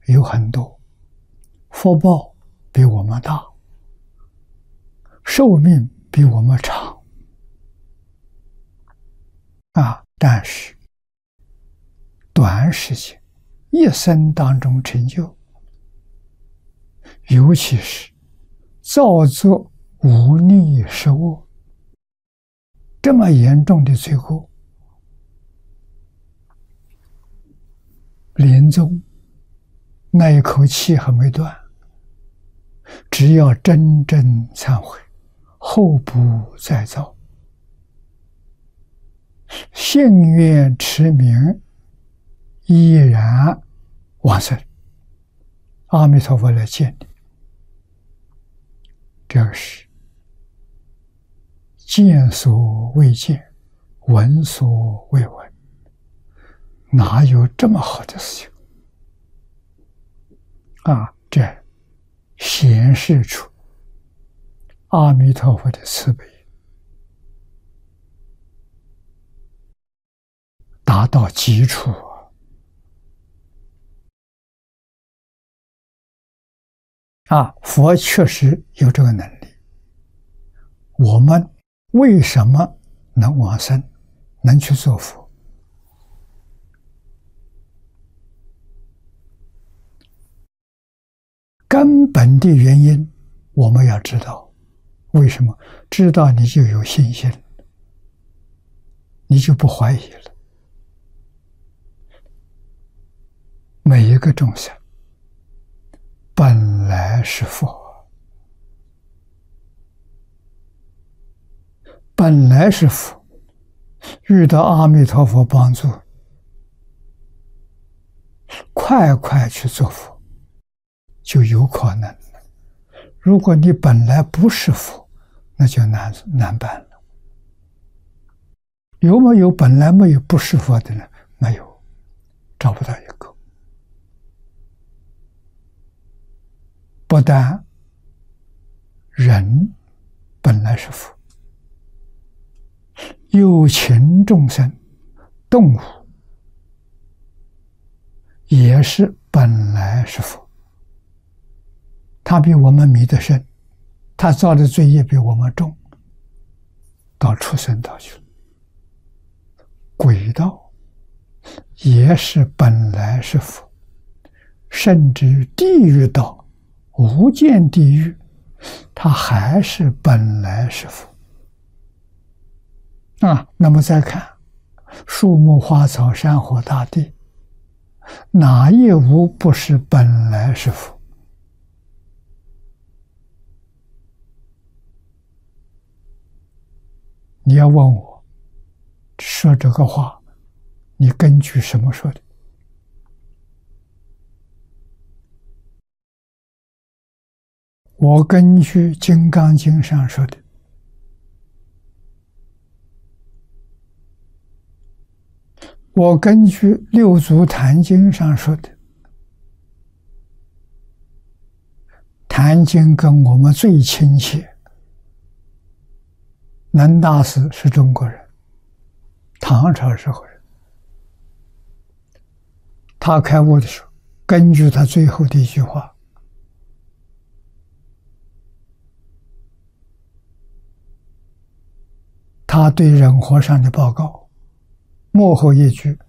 有很多，福报比我们大，寿命比我们长但是短时间一生当中成就，尤其是造作无逆十恶这么严重的罪过，临终那一口气还没断，只要真正忏悔，后不再造，信愿持名依然往生，阿弥陀佛来见你。这个是见所未见，闻所未闻，哪有这么好的事情这显示出阿弥陀佛的慈悲达到极处佛确实有这个能力。我们为什么能往生，能去做佛？根本的原因我们要知道。为什么？知道你就有信心，你就不怀疑了。每一个众生本来是佛，本来是佛，遇到阿弥陀佛帮助，快快去做佛，就有可能了。如果你本来不是佛，那就难办了。有没有本来没有不是佛的人？没有，找不到一个。不但人本来是佛，有情众生、动物也是本来是佛。他比我们迷得深，他造的罪业比我们重，到畜生道去了。鬼道也是本来是佛，甚至地狱道、无间地狱，它还是本来是佛那么再看树木花草山河大地，哪一物不是本来是佛？你要问我说这个话，你根据什么说的？我根据《金刚经》上说的，我根据《六祖坛经》上说的。坛经跟我们最亲切。南大师是中国人，唐朝时候人。他开悟的时候，根据他最后的一句话，他对忍和尚的报告，幕后一句：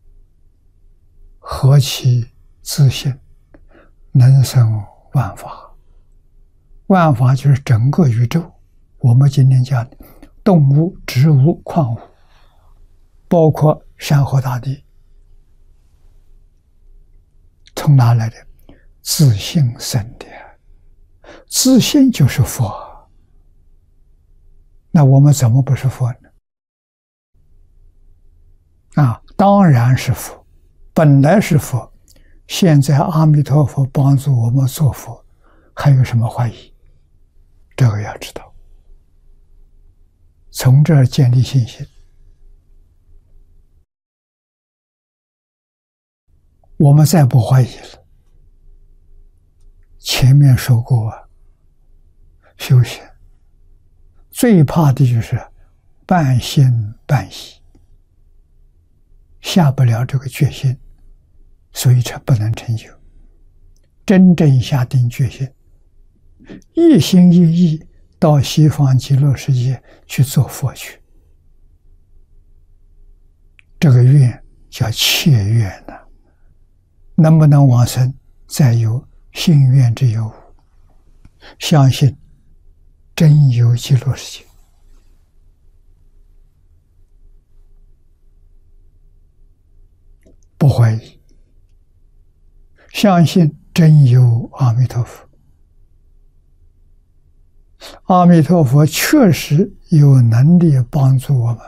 何其自信，能生万法。万法就是整个宇宙，我们今天讲的动物、植物、矿物，包括山河大地，从哪来的？自信生的。自信就是佛，那我们怎么不是佛呢？当然是佛，本来是佛，现在阿弥陀佛帮助我们做佛，还有什么怀疑？这个要知道，从这儿建立信心。我们再不怀疑了。前面说过修行最怕的就是半信半疑，下不了这个决心，所以才不能成就。 真正下定决心，一心一意到西方极乐世界去做佛去，这个愿叫切愿呢，能不能往生，再有信愿之有无，相信真有极乐世界，不怀疑，相信真有阿弥陀佛，阿弥陀佛确实有能力帮助我们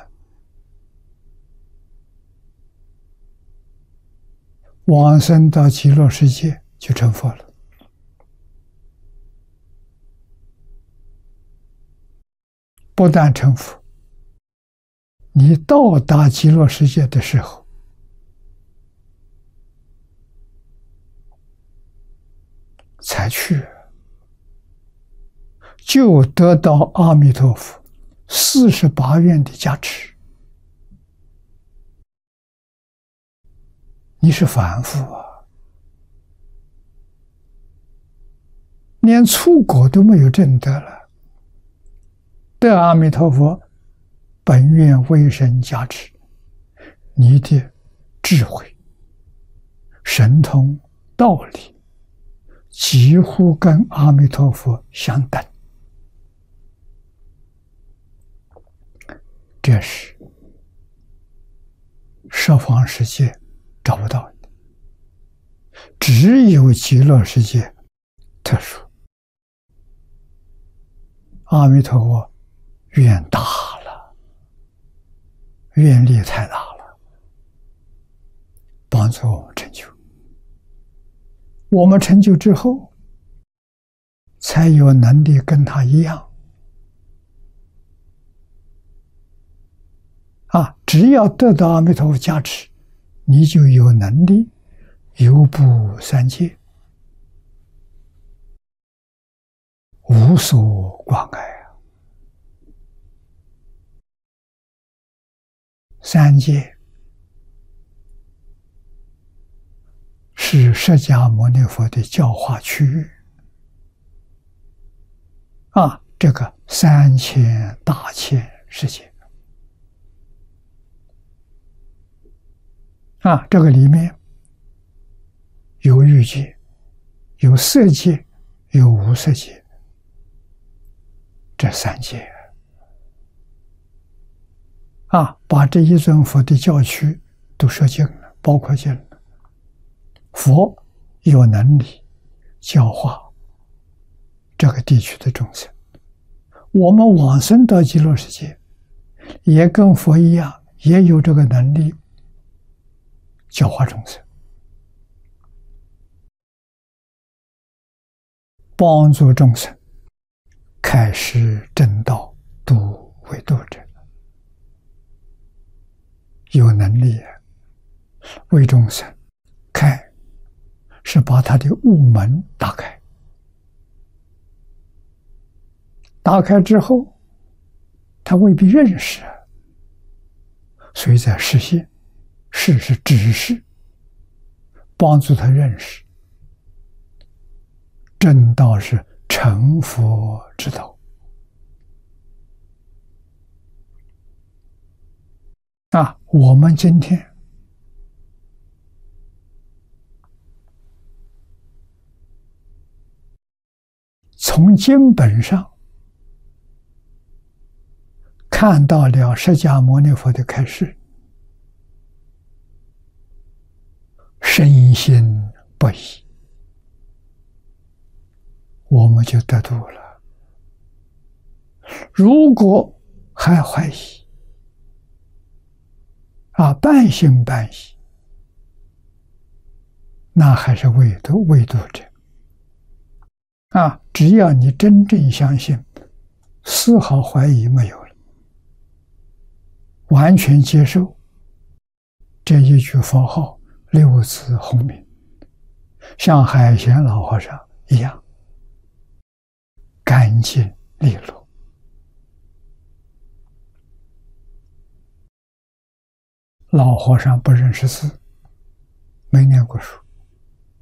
往生到极乐世界，就成佛了。不但成佛，你到达极乐世界的时候，才去，就得到阿弥陀佛48愿的加持。你是凡夫啊，连初果都没有证得了，得阿弥陀佛本愿威神加持，你的智慧、神通、道理几乎跟阿弥陀佛相等，这是十方世界找不到的，只有极乐世界特殊。阿弥陀佛愿大了，愿力太大了，帮助我们成就。我们成就之后，才有能力跟他一样。只要得到阿弥陀佛加持，你就有能力游步三界，无所关碍啊！三界是释迦牟尼佛的教化区域这个3000大千世界这个里面有欲界，有色界，有无色界，这三界把这一尊佛的教区都说尽了，包括尽了。佛有能力教化这个地区的众生，我们往生到极乐世界，也跟佛一样，也有这个能力教化众生，帮助众生开示正道，度为度者，有能力为众生开，是把他的悟门打开，打开之后他未必认识，所以在示现，示是指示，帮助他认识正道是成佛之道我们今天从经本上看到了释迦牟尼佛的开示，深信不疑，我们就得度了。如果还怀疑半信半疑，那还是未度者只要你真正相信，丝毫怀疑没有了，完全接受这一句佛号6字洪名，像海贤老和尚一样干净利落。老和尚不认识字，没念过书，